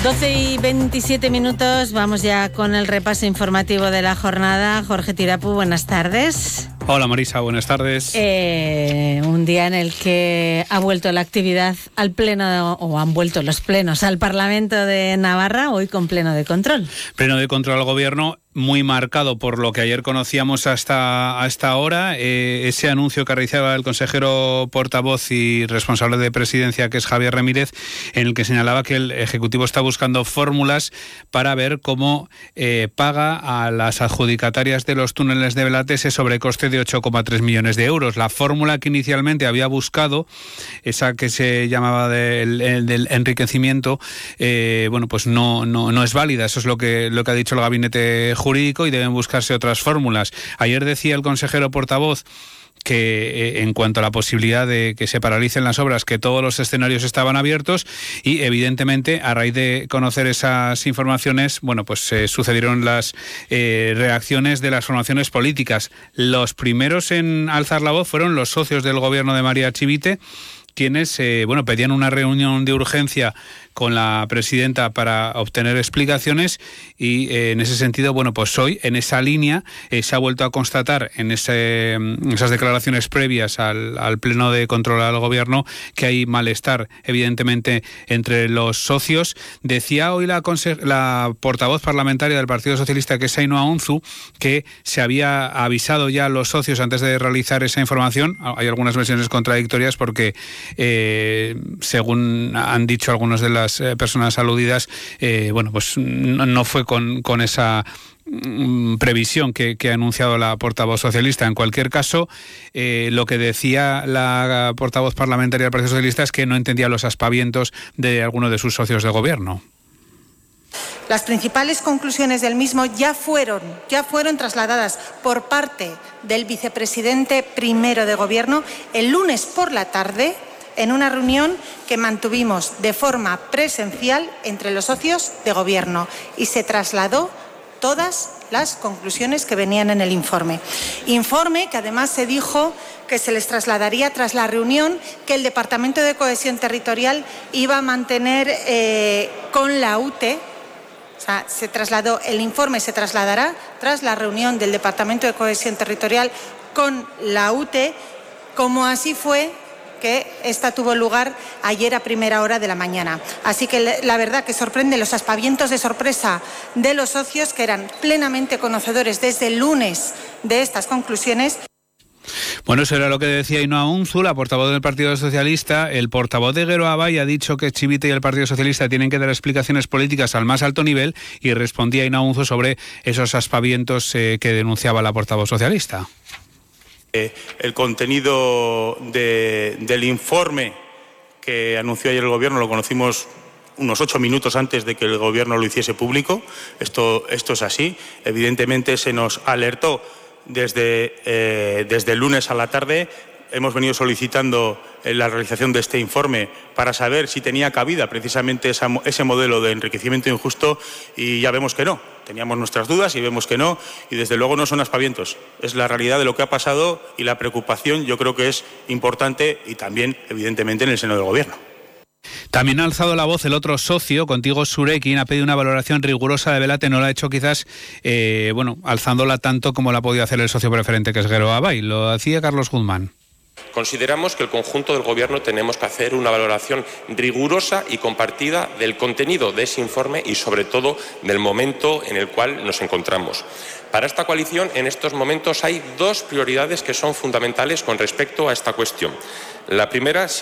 12:27, vamos ya con el repaso informativo de la jornada. Jorge Tirapu, buenas tardes. Hola Marisa, buenas tardes. Un día en el que ha vuelto la actividad al pleno, o han vuelto los plenos al Parlamento de Navarra, hoy con pleno de control. Pleno de control al gobierno, muy marcado por lo que ayer conocíamos hasta ahora, ese anuncio que realizaba el consejero portavoz y responsable de presidencia, que es Javier Ramírez, en el que señalaba que el Ejecutivo está buscando fórmulas para ver cómo paga a las adjudicatarias de los túneles de Belate ese sobrecoste de 8,3 millones de euros. La fórmula que inicialmente había buscado, esa que se llamaba del enriquecimiento, pues no es válida. Eso es lo que ha dicho el gabinete jurídico, y deben buscarse otras fórmulas. Ayer decía el consejero portavoz que en cuanto a la posibilidad de que se paralicen las obras, que todos los escenarios estaban abiertos, y evidentemente a raíz de conocer esas informaciones, sucedieron las reacciones de las formaciones políticas. Los primeros en alzar la voz fueron los socios del gobierno de María Chivite, quienes pedían una reunión de urgencia con la presidenta para obtener explicaciones, y en ese sentido, hoy en esa línea se ha vuelto a constatar en esas declaraciones previas al pleno de control al gobierno que hay malestar, evidentemente, entre los socios. Decía hoy la portavoz parlamentaria del Partido Socialista, que es Ainhoa Unzu, que se había avisado ya a los socios antes de realizar esa información. Hay algunas versiones contradictorias porque, según han dicho algunos de las personas aludidas, no fue con esa previsión que ha anunciado la portavoz socialista. En cualquier caso, lo que decía la portavoz parlamentaria del Partido Socialista es que no entendía los aspavientos de alguno de sus socios de gobierno. Las principales conclusiones del mismo ya fueron trasladadas por parte del vicepresidente primero de Gobierno el lunes por la tarde, en una reunión que mantuvimos de forma presencial entre los socios de Gobierno, y se trasladó todas las conclusiones que venían en el informe. Informe que además se dijo que se les trasladaría tras la reunión que el Departamento de Cohesión Territorial iba a mantener con la UTE. O sea, el informe se trasladará tras la reunión del Departamento de Cohesión Territorial con la UTE, como así fue que esta tuvo lugar ayer a primera hora de la mañana. Así que la verdad que sorprende los aspavientos de sorpresa de los socios, que eran plenamente conocedores desde el lunes de estas conclusiones. Bueno, eso era lo que decía Ainhoa Unzu, la portavoz del Partido Socialista. El portavoz de Geroa Bai ha dicho que Chivite y el Partido Socialista tienen que dar explicaciones políticas al más alto nivel, y respondía Ainhoa Unzu sobre esos aspavientos que denunciaba la portavoz socialista. El contenido del informe que anunció ayer el Gobierno lo conocimos unos 8 minutos antes de que el Gobierno lo hiciese público. Esto es así. Evidentemente se nos alertó desde el lunes a la tarde. Hemos venido solicitando la realización de este informe para saber si tenía cabida precisamente ese modelo de enriquecimiento injusto, y ya vemos que no. Teníamos nuestras dudas y vemos que no, y desde luego no son aspavientos. Es la realidad de lo que ha pasado, y la preocupación yo creo que es importante, y también evidentemente en el seno del Gobierno. También ha alzado la voz el otro socio, Contigo Surekin, ha pedido una valoración rigurosa de Belate. No la ha hecho quizás, alzándola tanto como la ha podido hacer el socio preferente, que es Geroa Bai. Lo hacía Carlos Guzmán. Consideramos que el conjunto del Gobierno tenemos que hacer una valoración rigurosa y compartida del contenido de ese informe, y sobre todo del momento en el cual nos encontramos. Para esta coalición, en estos momentos hay 2 prioridades que son fundamentales con respecto a esta cuestión. La primera,